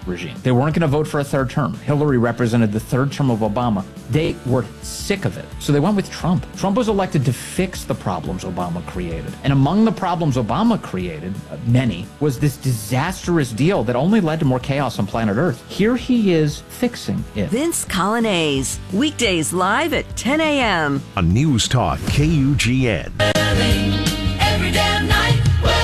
regime. They weren't going to vote for a third term. Hillary represented the third term of Obama. They were sick of it. So they went with Trump. Trump was elected to fix the problems Obama created. And among the problems Obama created, many, was this disastrous deal that only led to more chaos on planet Earth. Here he is fixing it. Vince Colonnese, weekdays live at 10 a.m. on News Talk KUGN. Every damn night,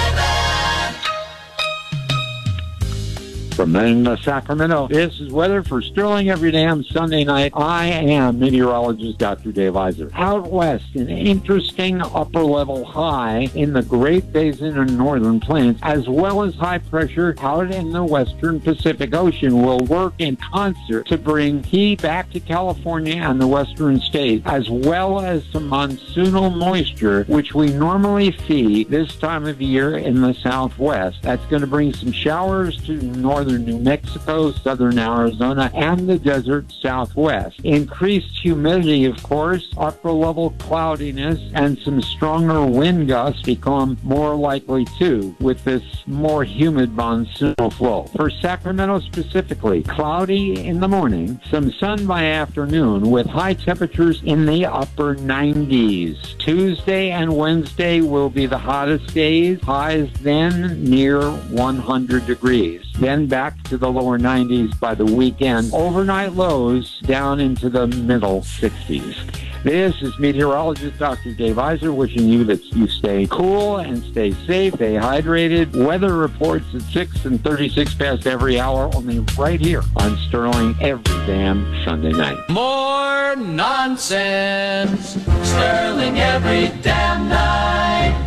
From Sacramento, this is weather for Sterling every damn Sunday night. I am meteorologist Dr. Dave Iser. Out west, an interesting upper-level high in the Great Basin and Northern Plains, as well as high pressure out in the western Pacific Ocean, will work in concert to bring heat back to California and the western states, as well as some monsoonal moisture, which we normally see this time of year in the southwest. That's going to bring some showers to northern New Mexico, southern Arizona, and the desert southwest. Increased humidity, of course, upper-level cloudiness, and some stronger wind gusts become more likely too with this more humid monsoonal flow. For Sacramento specifically, cloudy in the morning, some sun by afternoon with high temperatures in the upper 90s. Tuesday and Wednesday will be the hottest days, highs then near 100 degrees. Then back to the lower 90s by the weekend. Overnight lows down into the middle 60s. This is meteorologist Dr. Dave Iser wishing you that you stay cool and stay safe, stay hydrated. Weather reports at 6 and 36 past every hour, only right here on Sterling every damn Sunday night. more nonsense. Sterling every damn night.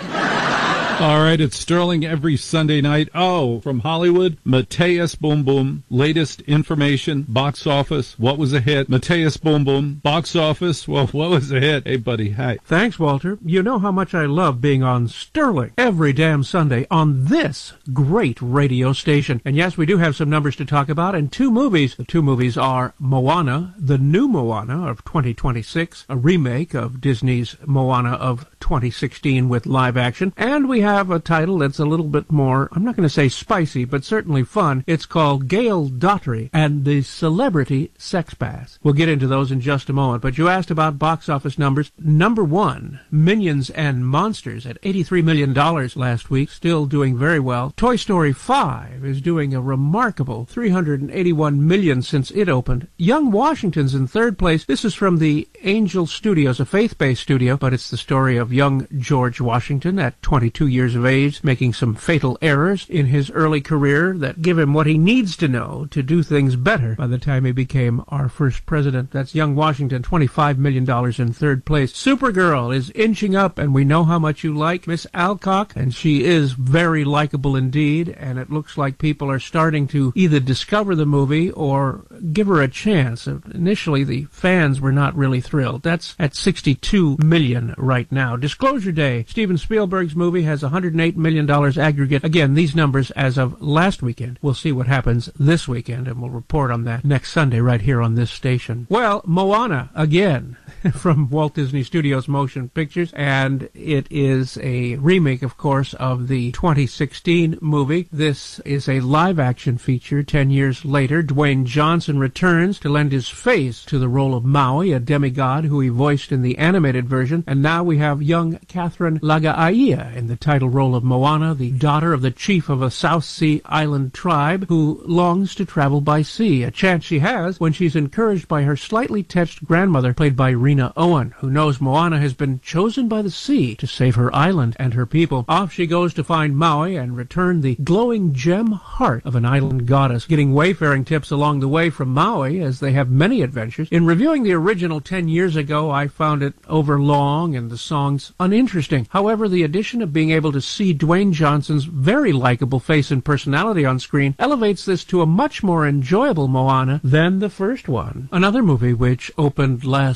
All right, it's Sterling every Sunday night. Oh, from Hollywood, Mateus Boom Boom. Latest information, box office, what was a hit? Mateus Boom Boom, box office, well, what was a hit? Hey, buddy, hi. Thanks, Walter. You know how much I love being on Sterling every damn Sunday on this great radio station. And yes, we do have some numbers to talk about and two movies. The two movies are Moana, the new Moana of 2026, a remake of Disney's Moana of 2016 with live action, and we have a title that's a little bit more, I'm not going to say spicy, but certainly fun. It's called Gail Daughtry and the Celebrity Sex Pass. We'll get into those in just a moment, but you asked about box office numbers. Number one, Minions and Monsters at $83 million last week, still doing very well. Toy Story 5 is doing a remarkable $381 million since it opened. Young Washington's in third place. This is from the Angel Studios, a faith-based studio, but it's the story of young George Washington at 22 years of age, making some fatal errors in his early career that give him what he needs to know to do things better by the time he became our first president. That's young Washington, $25 million in third place. Supergirl is inching up, and we know how much you like Miss Alcock, and she is very likable indeed, and it looks like people are starting to either discover the movie or give her a chance. Initially, the fans were not really thrilled. That's at $62 million right now. Disclosure Day, Steven Spielberg's movie has $108 million aggregate. Again, these numbers as of last weekend. We'll see what happens this weekend, and we'll report on that next Sunday right here on this station. Well, Moana, again, from Walt Disney Studios Motion Pictures, and it is a remake, of course, of the 2016 movie. This is a live-action feature 10 years later. Dwayne Johnson returns to lend his face to the role of Maui, a demigod who he voiced in the animated version, and now we have young Catherine Laga'aia in the title role of Moana, the daughter of the chief of a South Sea island tribe who longs to travel by sea, a chance she has when she's encouraged by her slightly touched grandmother, played by Rena Owen, who knows Moana has been chosen by the sea to save her island and her people. Off she goes to find Maui and return the glowing gem heart of an island goddess, getting wayfaring tips along the way from Maui as they have many adventures. In reviewing the original 10 years ago, I found it overlong and the songs uninteresting. However, the addition of being able to see Dwayne Johnson's very likable face and personality on screen elevates this to a much more enjoyable Moana than the first one. Another movie which opened last Friday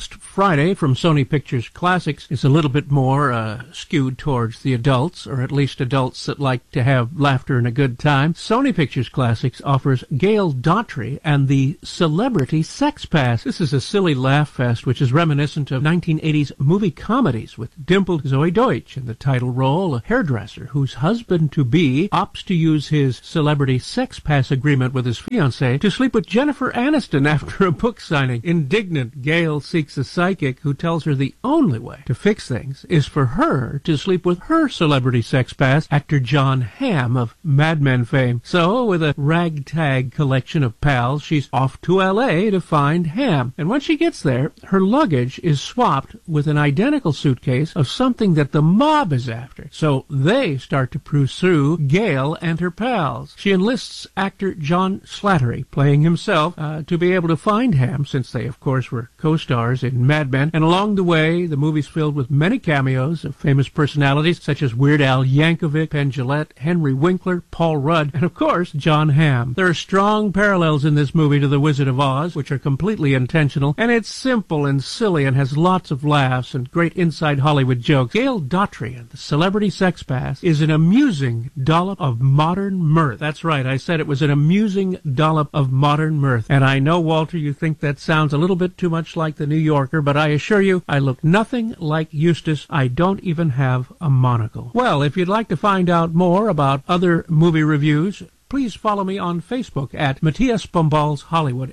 Friday from Sony Pictures Classics is a little bit more skewed towards the adults, or at least adults that like to have laughter and a good time. Sony Pictures Classics offers Gail Daughtry and the Celebrity Sex Pass. This is a silly laugh fest which is reminiscent of 1980s movie comedies with dimpled Zoe Deutsch in the title role, a hairdresser whose husband-to-be opts to use his Celebrity Sex Pass agreement with his fiancée to sleep with Jennifer Aniston after a book signing. Indignant, Gail seeks a psychic who tells her the only way to fix things is for her to sleep with her Celebrity Sex Pass, actor John Hamm of Mad Men fame. So, with a ragtag collection of pals, she's off to L.A. to find Hamm. And when she gets there, her luggage is swapped with an identical suitcase of something that the mob is after. So they start to pursue Gail and her pals. She enlists actor John Slattery, playing himself, to be able to find Hamm, since they, of course, were co-stars in Mad Men. And along the way, the movie's filled with many cameos of famous personalities such as Weird Al Yankovic, Penn Jillette, Henry Winkler, Paul Rudd, and of course, John Hamm. There are strong parallels in this movie to The Wizard of Oz, which are completely intentional, and it's simple and silly and has lots of laughs and great inside Hollywood jokes. Gail Daughtry and the Celebrity Sex Pass is an amusing dollop of modern mirth. That's right, I said it was an amusing dollop of modern mirth. And I know, Walter, you think that sounds a little bit too much like The New Yorker, but I assure you, I look nothing like Eustace. I don't even have a monocle. Well, if you'd like to find out more about other movie reviews, please follow me on Facebook at Matthias Bombals Hollywood,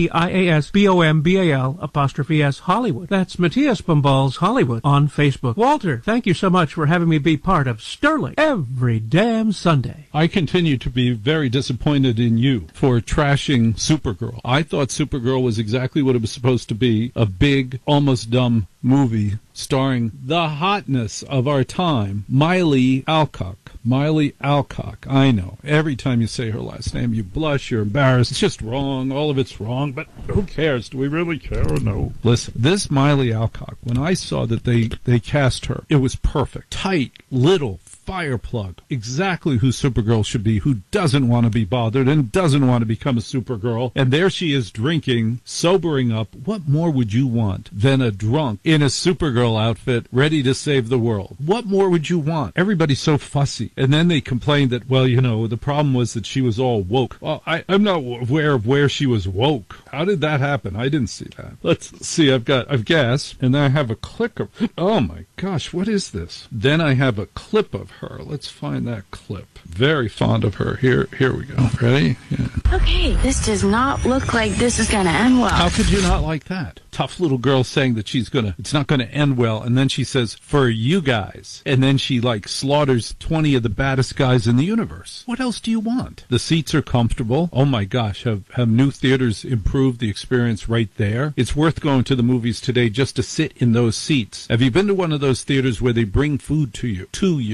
MATIASBOMBAL''S Hollywood. That's Matthias Bombals Hollywood on Facebook. Walter, thank you so much for having me be part of Sterling every damn Sunday. I continue to be very disappointed in you for trashing Supergirl. I thought Supergirl was exactly what it was supposed to be, a big, almost dumb movie starring the hotness of our time, Miley Alcock. Miley Alcock. I know. Every time you say her last name, you blush, you're embarrassed. It's just wrong. All of it's wrong, but who cares? Do we really care or no? Listen, this Miley Alcock, when I saw that they cast her, it was perfect. Tight, little, fireplug. Exactly who Supergirl should be, who doesn't want to be bothered and doesn't want to become a Supergirl. And there she is drinking, sobering up. What more would you want than a drunk in a Supergirl outfit ready to save the world? What more would you want? Everybody's so fussy. And then they complained that, well, you know, the problem was that she was all woke. Well, I'm not aware of where she was woke. How did that happen? I didn't see that. Let's see. I've gas, and then I have a clip of. Oh my gosh, what is this? Then I have a clip of her. Let's find that clip. Very fond of her. Here we go. Ready? Yeah. Okay, this does not look like this is going to end well. How could you not like that? Tough little girl saying that it's not going to end well, and then she says, for you guys. And then she, slaughters 20 of the baddest guys in the universe. What else do you want? The seats are comfortable. Oh my gosh, have new theaters improved the experience right there? It's worth going to the movies today just to sit in those seats. Have you been to one of those theaters where they bring food to you?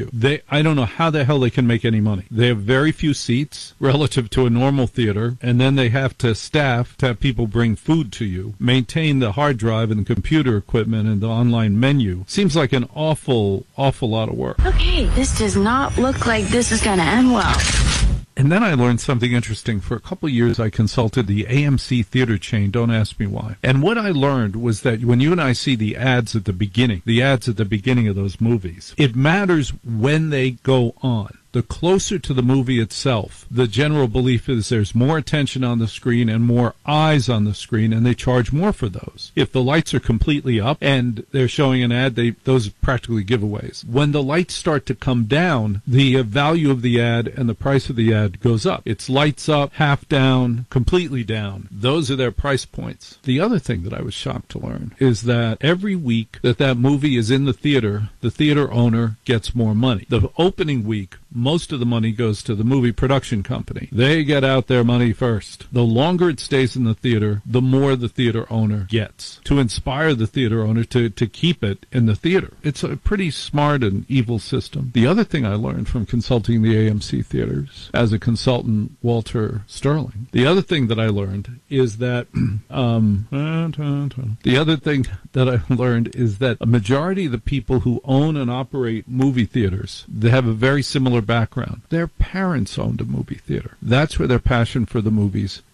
I don't know how the hell they can make any money. They have very few seats relative to a normal theater, and then they have to staff to have people bring food to you, maintain the hard drive and the computer equipment and the online menu. Seems like an awful lot of work. Okay, this does not look like this is going to end well. And then I learned something interesting. For a couple of years, I consulted the AMC theater chain. Don't ask me why. And what I learned was that when you and I see the ads at the beginning of those movies, it matters when they go on. The closer to the movie itself, the general belief is there's more attention on the screen and more eyes on the screen, and they charge more for those. If the lights are completely up and they're showing an ad, those are practically giveaways. When the lights start to come down, the value of the ad and the price of the ad goes up. It's lights up, half down, completely down. Those are their price points. The other thing that I was shocked to learn is that every week that movie is in the theater owner gets more money. The opening week, most of the money goes to the movie production company. They get out their money first. The longer it stays in the theater, the more the theater owner gets, to inspire the theater owner to keep it in the theater. It's a pretty smart and evil system. The other thing I learned from consulting the AMC theaters as a consultant, Walter Sterling, the other thing that I learned is that a majority of the people who own and operate movie theaters, they have a very similar background. Their parents owned a movie theater. That's where their passion for the movies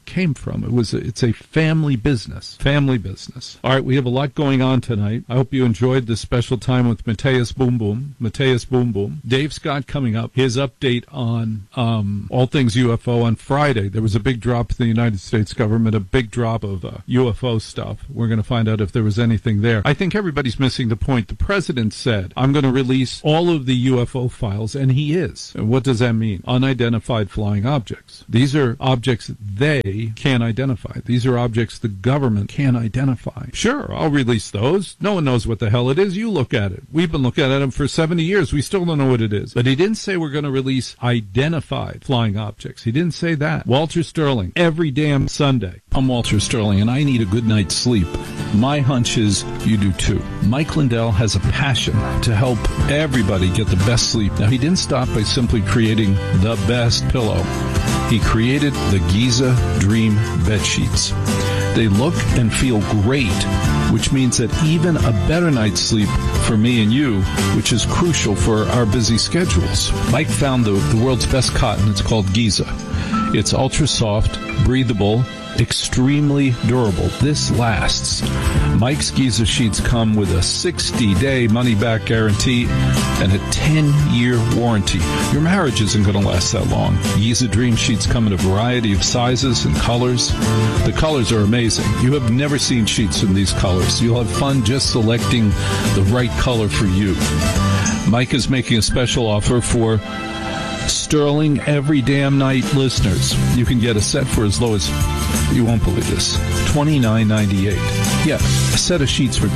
came from. It's a family business. Family business. All right, we have a lot going on tonight. I hope you enjoyed this special time with Mateus Boom Boom. Mateus Boom Boom. Dave Scott coming up. His update on all things UFO on Friday. There was a big drop in the United States government, a big drop of UFO stuff. We're going to find out if there was anything there. I think everybody's missing the point. The president said, I'm going to release all of the UFO files, and he is. And what does that mean? Unidentified flying objects. These are objects they can't identify. These are objects the government can't identify. Sure, I'll release those. No one knows what the hell it is. You look at it. We've been looking at them for 70 years. We still don't know what it is. But he didn't say we're going to release identified flying objects. He didn't say that. Walter Sterling, every damn Sunday. I'm Walter Sterling, and I need a good night's sleep. My hunch is you do too. Mike Lindell has a passion to help everybody get the best sleep. Now, he didn't stop by simply creating the best pillow. He created the Giza Dream bed sheets. They look and feel great, which means that even a better night's sleep for me and you, which is crucial for our busy schedules. Mike found the world's best cotton. It's called Giza. It's ultra soft, breathable, extremely durable. This lasts. Mike's Giza sheets come with a 60-day money-back guarantee and a 10-year warranty. Your marriage isn't going to last that long. Giza Dream sheets come in a variety of sizes and colors. The colors are amazing. You have never seen sheets in these colors. You'll have fun just selecting the right color for you. Mike is making a special offer for Sterling Every Damn Night listeners. You can get a set for as low as, you won't believe this, $29.98. Yeah, a set of sheets for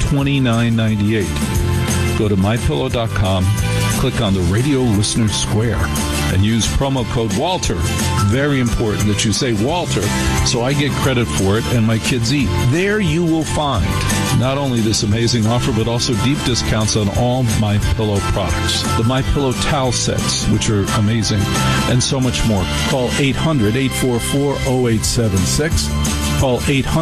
$29.98. Go to MyPillow.com, click on the Radio Listener Square, and use promo code Walter. Very important that you say Walter, so I get credit for it and my kids eat. There you will find not only this amazing offer, but also deep discounts on all MyPillow products. The MyPillow towel sets, which are amazing, and so much more. Call 800-844-0876. Call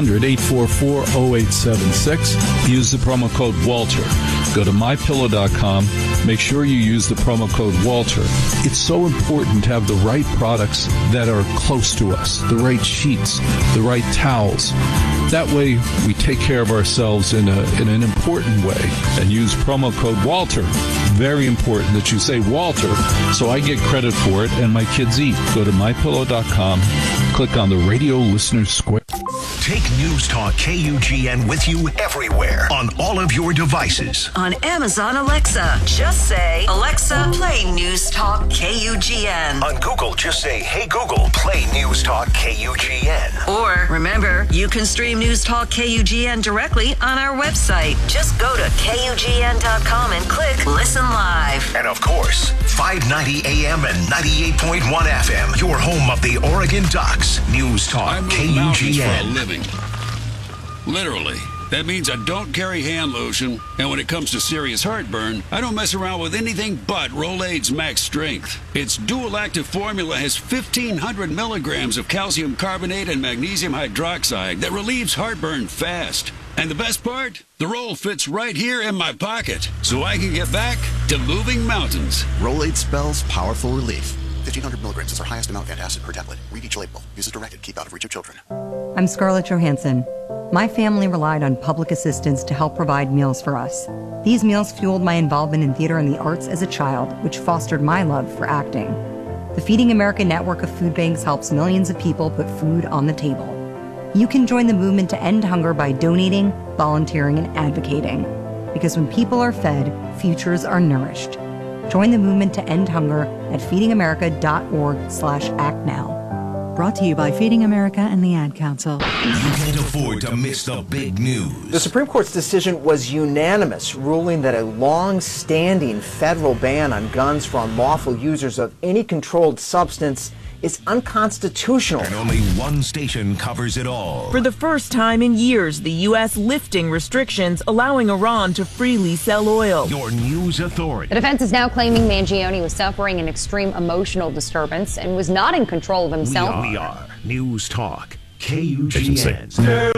800-844-0876. Use the promo code Walter. Go to MyPillow.com. Make sure you use the promo code Walter. It's so important to have the right products that are close to us, the right sheets, the right towels. That way, we take care of ourselves in an important way and use promo code Walter. Very important that you say Walter, so I get credit for it and my kids eat. Go to MyPillow.com, click on the Radio Listener Square. Take News Talk KUGN with you everywhere on all of your devices. On Amazon Alexa, just say, Alexa, play News Talk KUGN. On Google, just say, hey Google, play News Talk KUGN. Or, remember, you can stream News Talk KUGN directly on our website. Just go to KUGN.com and click Listen Live. And of course, 590 AM and 98.1 FM, your home of the Oregon Ducks. News Talk I move mountains for a KUGN. living. Literally. That means I don't carry hand lotion, and when it comes to serious heartburn, I don't mess around with anything but Rolaids Max Strength. Its dual-active formula has 1,500 milligrams of calcium carbonate and magnesium hydroxide that relieves heartburn fast. And the best part? The roll fits right here in my pocket, so I can get back to moving mountains. Rolaids spells powerful relief. 1,500 milligrams is our highest amount of antacid per tablet. Read each label. Use as directed. Keep out of reach of children. I'm Scarlett Johansson. My family relied on public assistance to help provide meals for us. These meals fueled my involvement in theater and the arts as a child, which fostered my love for acting. The Feeding America network of food banks helps millions of people put food on the table. You can join the movement to end hunger by donating, volunteering, and advocating. Because when people are fed, futures are nourished. Join the movement to end hunger at feedingamerica.org/actnow. Brought to you by Feeding America and the Ad Council. You can't afford to miss the big news. The Supreme Court's decision was unanimous, ruling that a long-standing federal ban on guns for unlawful users of any controlled substance is unconstitutional. And only one station covers it all. For the first time in years, the U.S. lifting restrictions, allowing Iran to freely sell oil. Your news authority. The defense is now claiming Mangione was suffering an extreme emotional disturbance and was not in control of himself. We are News Talk KUGN.